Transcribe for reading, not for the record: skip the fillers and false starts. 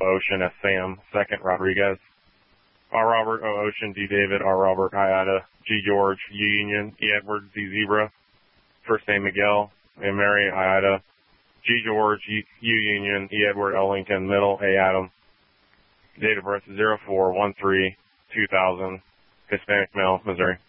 Ocean, S. Sam. Second, Rodriguez. R. Robert, O. Ocean, D. David, R. Robert, I. Ida, G. George, U. Union, E. Edward, Z. Zebra. First name Miguel, A. Mary, I. Ida, G. George, U. Union, E. Edward, L. Lincoln, Middle, A. Adam. Date of birth 04/13/2000. Hispanic male, Missouri.